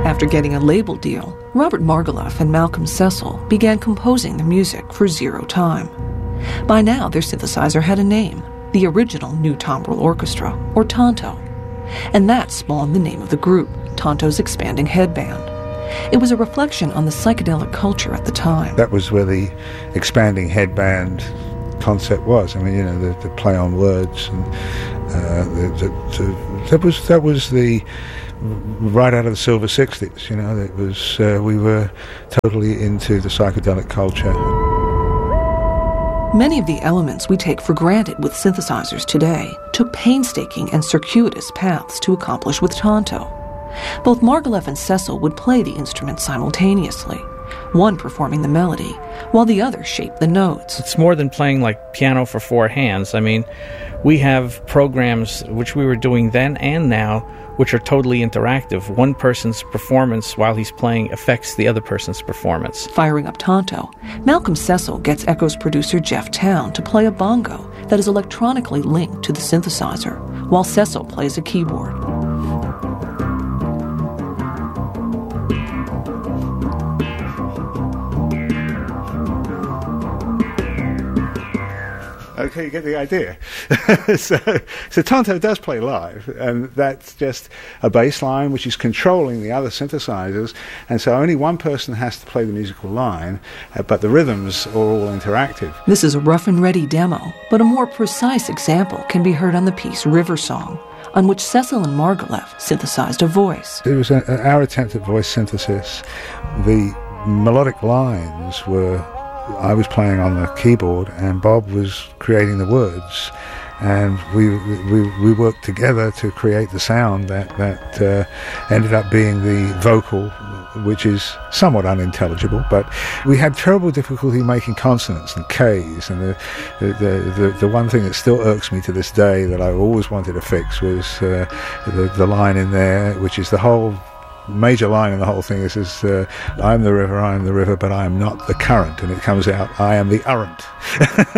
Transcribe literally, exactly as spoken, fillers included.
After getting a label deal, Robert Margouleff and Malcolm Cecil began composing the music for Zero Time. By now, their synthesizer had a name, the original New Tombrel Orchestra, or Tonto. And that spawned the name of the group, Tonto's Expanding Headband. It was a reflection on the psychedelic culture at the time. That was where the expanding headband concept was. I mean, you know, the, the play on words, and uh, the, the, the, that was that was the right out of the Silver Sixties. You know, it was uh, we were totally into the psychedelic culture. Many of the elements we take for granted with synthesizers today took painstaking and circuitous paths to accomplish with Tonto. Both Margouleff and Cecil would play the instruments simultaneously, one performing the melody, while the other shaped the notes. It's more than playing like piano for four hands. I mean, we have programs, which we were doing then and now, which are totally interactive. One person's performance while he's playing affects the other person's performance. Firing up Tonto, Malcolm Cecil gets Echo's producer Jeff Town to play a bongo that is electronically linked to the synthesizer, while Cecil plays a keyboard. Okay, you get the idea. so, so Tonto does play live, and that's just a bass line which is controlling the other synthesizers, and so only one person has to play the musical line, uh, but the rhythms are all interactive. This is a rough and ready demo, but a more precise example can be heard on the piece River Song, on which Cecil and Margouleff synthesized a voice. It was a, our attempt at voice synthesis. The melodic lines were... I was playing on the keyboard and Bob was creating the words, and we we we worked together to create the sound that that uh, ended up being the vocal, which is somewhat unintelligible. But we had terrible difficulty making consonants and K's, and the the the, the one thing that still irks me to this day that I always wanted to fix was uh, the the line in there, which is the whole major line in the whole thing. Is, is uh, I'm the river, I am the river, but I am not the current, and it comes out, I am the urrent.